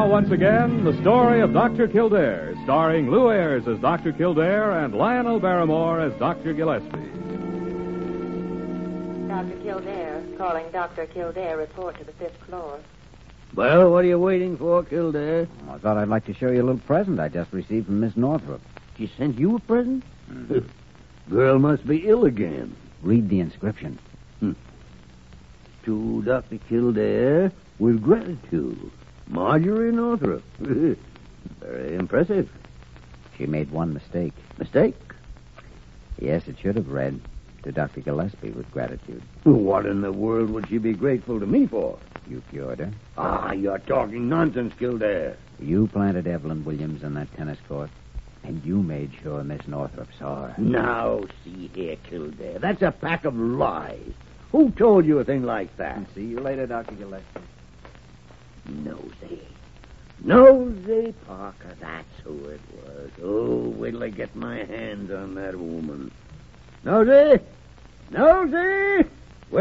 now, once again, the story of Dr. Kildare, starring Lou Ayres as Dr. Kildare and Lionel Barrymore as Dr. Gillespie. Dr. Kildare, calling Dr. Kildare, report to the 5th floor. Well, what are you waiting for, Kildare? I thought I'd like to show you a little present I just received from Miss Northrop. She sent you a present? Girl must be ill again. Read the inscription. To Dr. Kildare, with gratitude, Marjorie Northrop. Very impressive. She made one mistake. Mistake? Yes, it should have read, to Dr. Gillespie, with gratitude. What in the world would she be grateful to me for? You cured her. You're talking nonsense, Kildare. You planted Evelyn Williams in that tennis court, and you made sure Miss Northrop saw her. Now, see here, Kildare. That's a pack of lies. Who told you a thing like that? See you later, Dr. Gillespie. Nosy Parker, that's who it was. Oh, wait till I get my hands on that woman. Nosy!